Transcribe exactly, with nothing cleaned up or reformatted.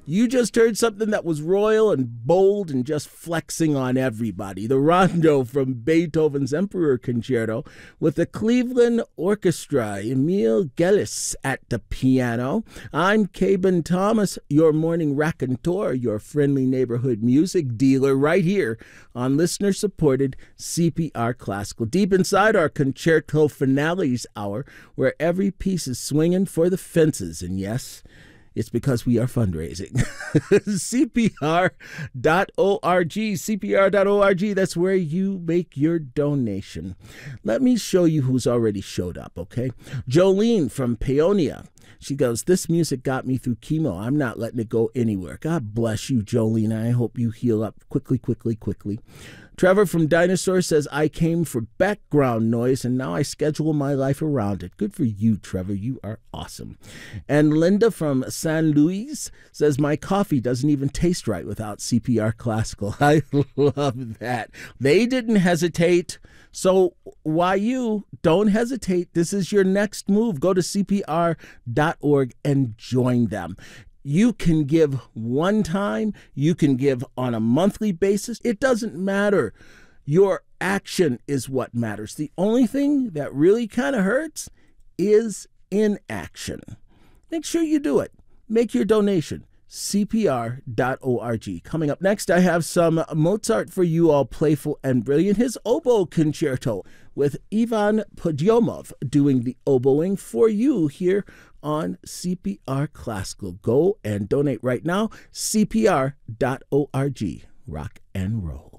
You just heard something that was royal and bold and just flexing on everybody. The Rondo from Beethoven's Emperor Concerto with the Cleveland Orchestra, Emil Gellis at the piano. I'm Cabin Thomas, your morning raconteur, your friendly neighborhood music dealer right here on listener-supported C P R Classical. Deep inside our Concerto Finales hour, where every piece is swinging for the fences. And yes, it's because we are fundraising. C P R dot org, C P R dot org, that's where you make your donation. Let me show you who's already showed up, okay? Jolene from Peonia. She goes, this music got me through chemo. I'm not letting it go anywhere. God bless you, Jolene. I hope you heal up quickly, quickly, quickly. Trevor from Dinosaur says, I came for background noise, and now I schedule my life around it. Good for you, Trevor. You are awesome. And Linda from San Luis says, my coffee doesn't even taste right without C P R Classical. I love that. They didn't hesitate. So why you? Don't hesitate. This is your next move. Go to C P R dot org and join them. You can give one time. You can give on a monthly basis. It doesn't matter. Your action is what matters. The only thing that really kind of hurts is inaction. Make sure you do it. Make your donation. C P R dot org. Coming up next, I have some Mozart for you all, playful and brilliant. His oboe concerto with Ivan Podyomov doing the oboing for you here on C P R Classical. Go and donate right now. C P R dot org. Rock and roll.